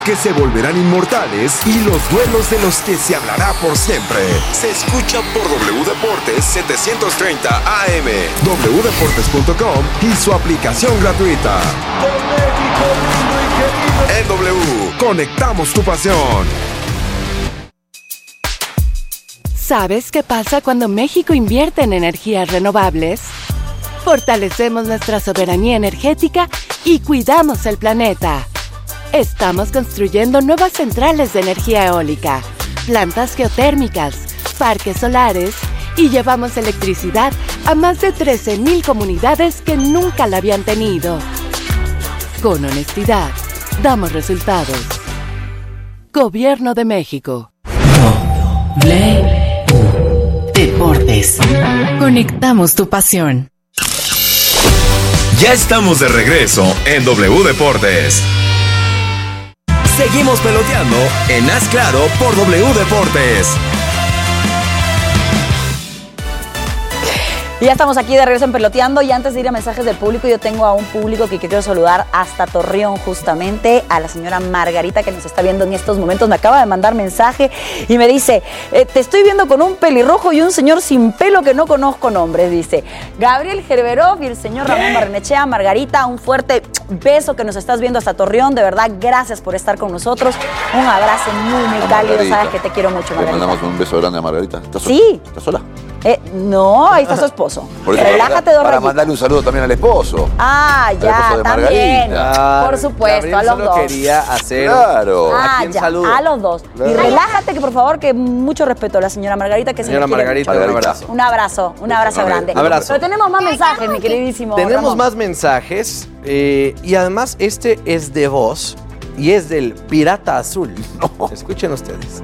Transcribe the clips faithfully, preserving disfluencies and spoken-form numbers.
que se volverán inmortales y los duelos de los que se hablará por siempre. Se escucha por W Deportes setecientos treinta A M, w deportes punto com y su aplicación gratuita. En W, conectamos tu pasión. ¿Sabes qué pasa cuando México invierte en energías renovables? Fortalecemos nuestra soberanía energética y cuidamos el planeta. Estamos construyendo nuevas centrales de energía eólica, plantas geotérmicas, parques solares y llevamos electricidad a más de trece mil comunidades que nunca la habían tenido. Con honestidad, damos resultados. Gobierno de México. W Deportes. Conectamos tu pasión. Ya estamos de regreso en W Deportes. Seguimos peloteando en Haz Claro por W Deportes. Y ya estamos aquí de regreso en Peloteando, y antes de ir a mensajes del público, yo tengo a un público que quiero saludar hasta Torreón, justamente, a la señora Margarita, que nos está viendo en estos momentos. Me acaba de mandar mensaje y me dice, eh, te estoy viendo con un pelirrojo y un señor sin pelo que no conozco nombres, dice Gabriel Gerberov y el señor ¿Qué? Ramón Barrenechea. Margarita, un fuerte beso, que nos estás viendo hasta Torreón, de verdad, gracias por estar con nosotros, un abrazo muy, muy cálido, sabes que te quiero mucho, Margarita. Le mandamos un beso grande a Margarita. ¿Estás sola? Sí. ¿Estás sola? Eh, no, ahí está su esposo. Por eso, relájate, para, dos para rayitas. mandarle un saludo también al esposo. Ah, ya, de también. Margarita. Por supuesto, Gabriel a los solo dos. quería hacer. Claro. Ah, ¿A quién ya, saludo? a los dos. Claro. Y relájate, que por favor, que mucho respeto a la señora Margarita, que Señora se le quiere Margarita, mucho. un abrazo. Un abrazo, un abrazo grande. Abrazo. Pero tenemos más mensajes, mi queridísimo Tenemos Ramón. más mensajes eh, y además este es de voz y es del Pirata Azul. No. Escuchen ustedes.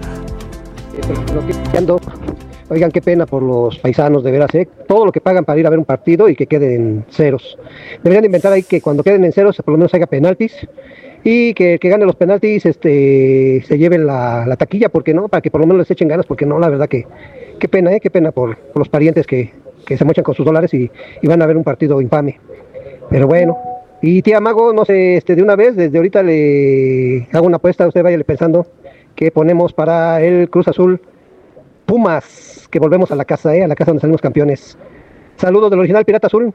Oigan, qué pena por los paisanos, de veras, ¿eh? Todo lo que pagan para ir a ver un partido y que queden en ceros. Deberían inventar ahí que cuando queden en ceros, por lo menos haya penaltis, y que el que gane los penaltis este, se lleve la, la taquilla, porque no, para que por lo menos les echen ganas, porque no, la verdad que qué pena, ¿eh? Qué pena por, por los parientes que, que se mochan con sus dólares y, y van a ver un partido infame. Pero bueno. Y tía Mago, no sé, este, de una vez, desde ahorita le hago una apuesta, usted váyale pensando que ponemos para el Cruz Azul Pumas, que volvemos a la casa, ¿eh? A la casa donde salimos campeones. Saludos del original Pirata Azul.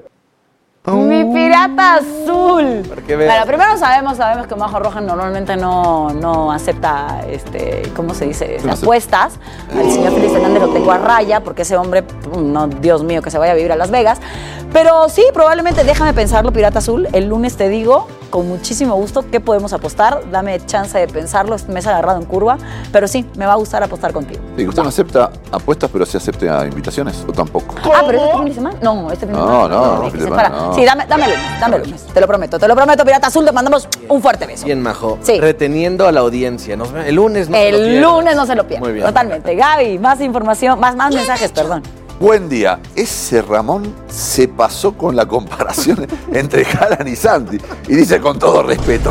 Mi Pirata Azul. Que Bueno, primero sabemos, sabemos que Majo Rojas normalmente no, no acepta, este, ¿cómo se dice? No apuestas. Al señor Félix Hernández lo tengo a raya, porque ese hombre, no, Dios mío, que se vaya a vivir a Las Vegas. Pero sí, probablemente, déjame pensarlo, Pirata Azul. El lunes te digo, con muchísimo gusto, qué podemos apostar. Dame chance de pensarlo, me has agarrado en curva. Pero sí, me va a gustar apostar contigo. Sí, usted no acepta apuestas, pero sí acepta invitaciones, o tampoco. Ah, pero este fin de semana. No, este fin de No, semana. no, no, es fin que de se semana, para. no. Sí, dame, dame el lunes, dame el lunes. Te lo prometo, te lo prometo, Pirata Azul. Te mandamos un fuerte beso. Bien, Majo. Sí. Reteniendo a la audiencia. Nos ve- el lunes no se lo El pierdan. lunes no se lo pierdan. Muy bien. Totalmente. Gaby, más información, más, más mensajes, perdón. Buen día. Ese Ramón se pasó con la comparación entre Haaland y Santi. Y dice con todo respeto.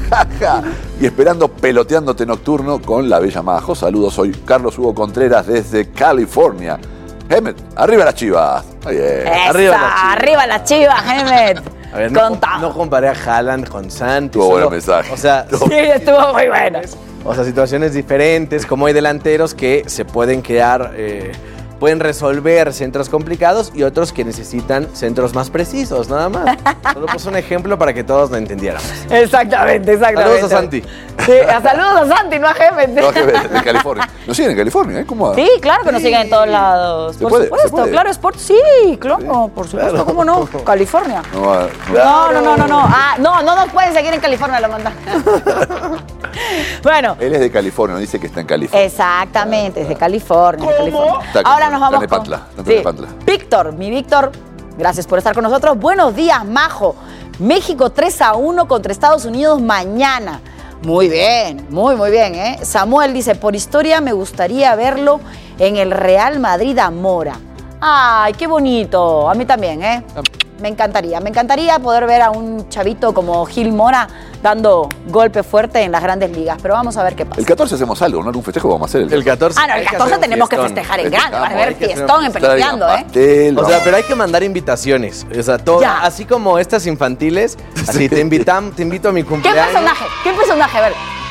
Y esperando Peloteándote Nocturno con la bella Majo. Saludos, soy Carlos Hugo Contreras desde California. Hemet, arriba las chivas. Muy bien. Esa, Arriba las Chivas. arriba las chivas, Hemet. A ver, no, Con com- ta- no comparé a Haaland con Santi. Tuvo solo- buen mensaje. O sea, Sí, estuvo muy bueno. O sea, situaciones diferentes, como hay delanteros que se pueden crear, eh, pueden resolver centros complicados y otros que necesitan centros más precisos, nada más. Solo puse un ejemplo para que todos lo entendiéramos. Exactamente, exactamente. Saludos a Santi. Sí, a saludos a Santi, no a Hemet. No, que ver, de California. Nos siguen en California, ¿eh? ¿Cómo? Sí, claro que nos siguen en todos lados. ¿Se Por puede? ¿Se supuesto, puede? claro, Sport, sí, claro, por supuesto, Claro. ¿cómo no? California. No, va- no. No, no, no, no, no. Ah, no, no nos pueden seguir en California, lo manda. Bueno. Él es de California, no dice que está en California. Exactamente, desde California. De California. Está en- Ahora nos está vamos en con... Nepantla, está en Sí. Nepantla. Víctor, mi Víctor, gracias por estar con nosotros. Buenos días, Majo. México tres a uno contra Estados Unidos mañana. Muy bien, muy, muy bien, ¿eh? Samuel dice, por historia me gustaría verlo en el Real Madrid a Mora. Ay, qué bonito. A mí también, ¿eh? me encantaría. Me encantaría poder ver a un chavito como Gil Mora dando golpe fuerte en las grandes ligas. Pero vamos a ver qué pasa. El catorce hacemos algo, ¿no? Algún festejo vamos a hacer. El, El catorce. Ah, no, el catorce tenemos que festejar en grande. Va a haber fiestón en Peleteando, ¿eh? pastel, O sea, vamos. pero hay que mandar invitaciones. O sea, todo, Ya. así como estas infantiles, así te invitam, te invito a mi ¿Qué cumpleaños. personaje? ¿Qué personaje? A ver.